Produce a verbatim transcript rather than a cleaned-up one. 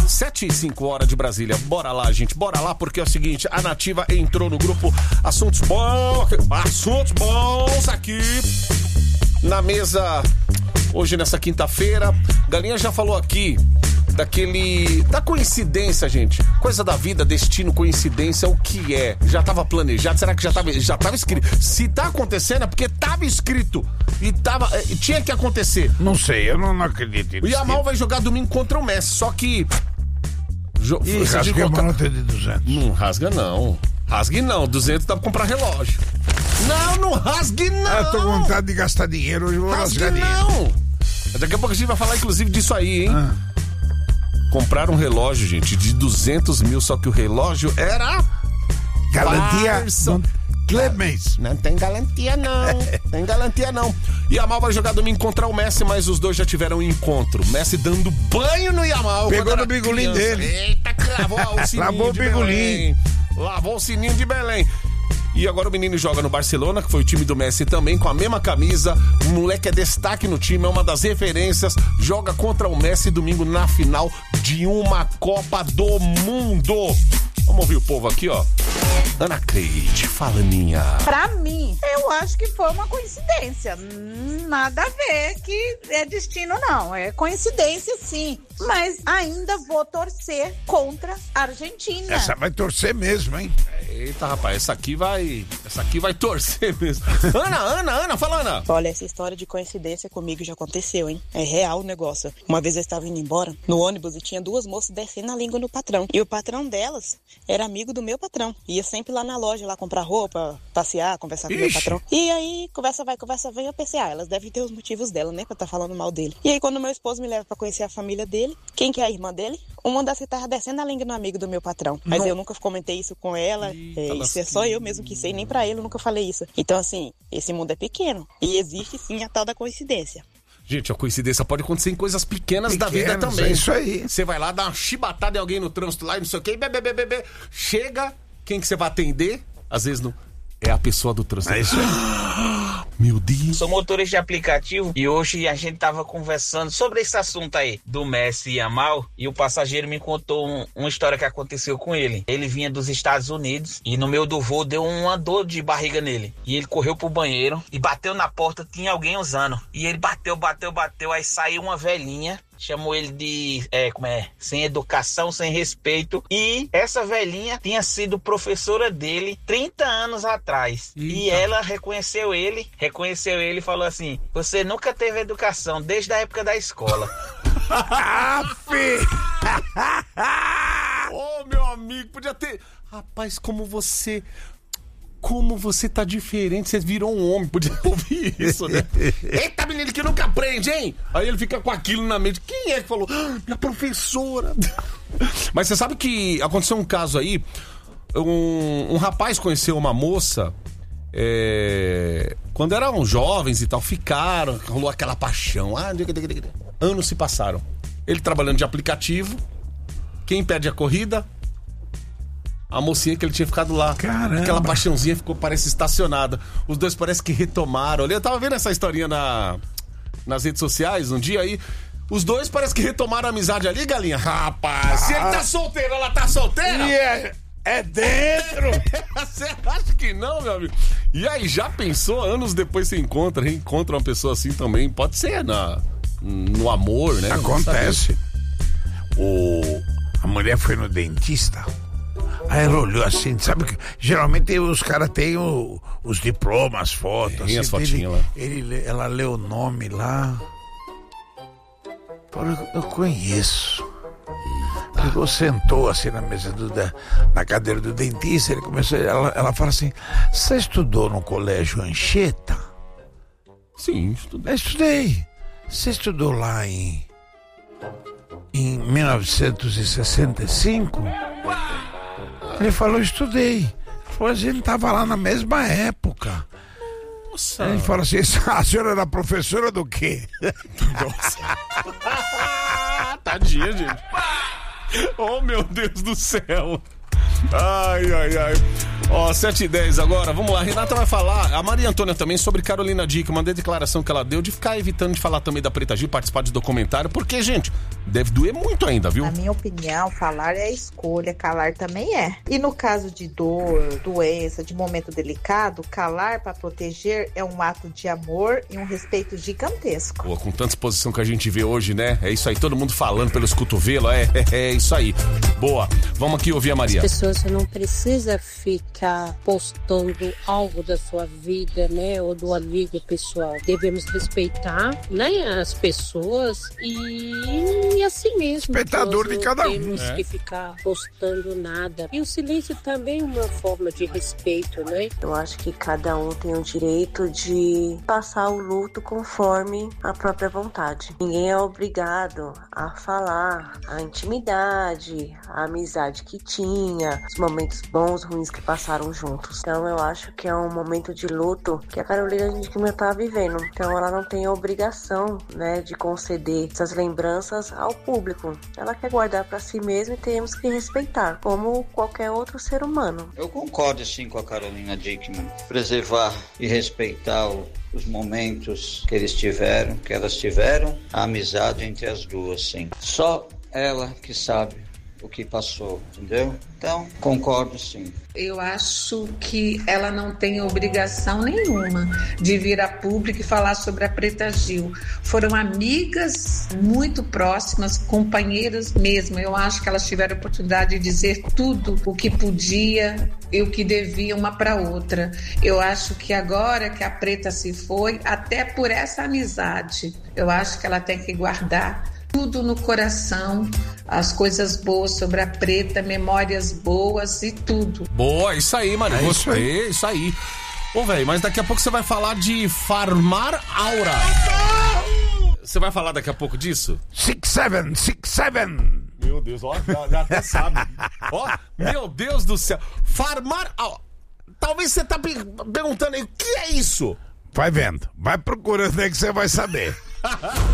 sete e cinco horas de Brasília. Bora lá, gente, bora lá, porque é o seguinte, a Nativa entrou no grupo Assuntos Bons, Assuntos Bons aqui na mesa hoje nessa quinta-feira. Galinha já falou aqui daquele... da coincidência, gente. Coisa da vida, destino, coincidência, o que é? Já tava planejado? Será que já tava, já tava escrito? Se tá acontecendo é porque tava escrito e tava, e tinha que acontecer. Não sei, eu não, não acredito nisso. O Yamal vai jogar domingo contra o Messi, só que... Jo... Ih, rasga a nota de duzentos. Não rasga não. Rasgue não, duzentos dá pra comprar relógio. Não, não rasgue não. Eu tô com vontade de gastar dinheiro, hoje eu vou rasgue rasgar dinheiro. Não. Daqui a pouco a gente vai falar inclusive disso aí, hein? Ah. Compraram um relógio, gente, de duzentos mil, só que o relógio era... Garantia Clemens. Não tem garantia não, tem garantia não. Yamal vai jogar domingo contra o Messi, mas os dois já tiveram um encontro. Messi dando banho no Yamal. Pegou no bigolim dele. Eita, que lavou o sininho lavou de o bigolim. Lavou o sininho de Belém. E agora o menino joga no Barcelona, que foi o time do Messi também, com a mesma camisa. O moleque é destaque no time, é uma das referências. Joga contra o Messi domingo na final de uma Copa do Mundo. Vamos ouvir o povo aqui, ó. Ana Cleide, fala, Aninha. Pra mim, eu acho que foi uma coincidência. Nada a ver que é destino, não. É coincidência, sim. Mas ainda vou torcer contra a Argentina. Essa vai torcer mesmo, hein? Eita, rapaz, essa aqui vai... Essa aqui vai torcer mesmo. Ana, Ana, Ana, fala, Ana. Olha, essa história de coincidência comigo já aconteceu, hein? É real o negócio. Uma vez eu estava indo embora no ônibus e tinha duas moças descendo a língua no patrão. E o patrão delas era amigo do meu patrão. Ia sempre lá na loja, lá comprar roupa, passear, conversar com o meu patrão. E aí, conversa vai, conversa vem, eu pensei, ah, elas devem ter os motivos dela, né? Pra estar tá falando mal dele. E aí, quando meu esposo me leva pra conhecer a família dele, quem que é a irmã dele? Uma das que tava descendo a língua no amigo do meu patrão. Mas não. Eu nunca comentei isso com ela. É, isso é só eu mesmo que sei, nem pra ele eu nunca falei isso. Então, assim, esse mundo é pequeno. E existe sim a tal da coincidência. Gente, a coincidência pode acontecer em coisas pequenas, pequenas da vida também. É isso aí. Você vai lá, dá uma chibatada em alguém no trânsito lá e não sei o que, bebê, bebê, bebê. Chega, quem que você vai atender? Às vezes não. É a pessoa do trânsito. É isso aí. Meu Deus. Sou motorista de aplicativo e hoje a gente tava conversando sobre esse assunto aí do Messi e Yamal, e o passageiro me contou um, uma história que aconteceu com ele. Ele vinha dos Estados Unidos e no meio do voo deu uma dor de barriga nele. E ele correu pro banheiro e bateu na porta, tinha alguém usando. E ele bateu, bateu, bateu, aí saiu uma velhinha. Chamou ele de, é, como é, sem educação, sem respeito. E essa velhinha tinha sido professora dele trinta anos atrás. Eita. E ela reconheceu ele, reconheceu ele e falou assim, você nunca teve educação desde a época da escola. Ô, oh, meu amigo, podia ter... Rapaz, como você... Como você tá diferente, você virou um homem, podia ouvir isso, né? Eita, menino que nunca aprende, hein? Aí ele fica com aquilo na mente. Quem é que falou? Ah, minha professora. Mas você sabe que aconteceu um caso aí, um, um rapaz conheceu uma moça, é, quando eram jovens e tal, ficaram, rolou aquela paixão. Ah, anos se passaram. Ele trabalhando de aplicativo, quem perde a corrida? A mocinha que ele tinha ficado lá. Caramba. Aquela paixãozinha ficou, parece, estacionada. Os dois parece que retomaram. Eu tava vendo essa historinha na, nas redes sociais um dia aí. Os dois parece que retomaram a amizade ali, Galinha. Rapaz, ah. Se ele tá solteiro, ela tá solteira? E é, é dentro. Você acha que não, meu amigo? E aí, já pensou? Anos depois você encontra, reencontra uma pessoa assim também. Pode ser na, no amor, né? Acontece. O, a mulher foi no dentista. Aí ela olhou assim, sabe que geralmente os caras têm o, os diplomas, as fotos. Tem assim, as fotinhas ele, lá. Ele, ela leu o nome lá. Falou, eu conheço. Pegou, sentou assim na mesa do, da, na cadeira do dentista. Ele começou, ela, ela fala assim: você estudou no colégio Anchieta? Sim, estudei. Eu estudei. Você estudou lá em, em mil novecentos e sessenta e cinco? Ele falou, estudei. Ele falou, a gente tava lá na mesma época. Nossa. Ele falou assim, a senhora era professora do quê? Nossa. Tadinha, gente. Oh, meu Deus do céu. Ai, ai, ai. Ó, sete e dez agora, vamos lá. Renata vai falar, a Maria Antônia também, sobre Carolina Dickmann, uma declaração que ela deu de ficar evitando de falar também da Preta Gil, participar de documentário, porque, gente, deve doer muito ainda, viu? Na minha opinião, falar é escolha, calar também é. E no caso de dor, doença, de momento delicado, calar para proteger é um ato de amor e um respeito gigantesco. Pô, com tanta exposição que a gente vê hoje, né? É isso aí, todo mundo falando pelos cotovelos, é, é, é isso aí. Boa, vamos aqui ouvir a Maria. As pessoas, você não precisa ficar postando algo da sua vida, né, ou do amigo pessoal. Devemos respeitar, né, as pessoas e, e assim mesmo. Respeitador de cada um. Não temos É. que ficar postando nada. E o silêncio também é uma forma de respeito, né? Eu acho que cada um tem o direito de passar o luto conforme a própria vontade. Ninguém é obrigado a falar a intimidade, a amizade que tinha, os momentos bons, ruins que passaram juntos. Então eu acho que é um momento de luto que a Carolina Dickmann tá vivendo. Então ela não tem a obrigação, né, de conceder essas lembranças ao público. Ela quer guardar para si mesma e temos que respeitar, como qualquer outro ser humano. Eu concordo sim com a Carolina Dickmann. Preservar e respeitar o, os momentos que eles tiveram, que elas tiveram, a amizade entre as duas, sim. Só ela que sabe o que passou, entendeu? Então, concordo sim. Eu acho que ela não tem obrigação nenhuma de vir a público e falar sobre a Preta Gil. Foram amigas muito próximas, companheiras mesmo. Eu acho que elas tiveram a oportunidade de dizer tudo o que podia e o que devia uma para outra. Eu acho que agora que a Preta se foi, até por essa amizade, eu acho que ela tem que guardar tudo no coração, as coisas boas sobre a Preta, memórias boas e tudo. Boa, isso aí, mano. É isso aí. É isso aí. Ô, velho, mas daqui a pouco você vai falar de Farmar Aura. Você vai falar daqui a pouco disso? Six seven, six seven. Meu Deus, ó, já, já até sabe. Ó, meu Deus do céu. Farmar Aura. Talvez você tá pe- perguntando aí, o que é isso? Vai vendo, vai procurando aí que você vai saber.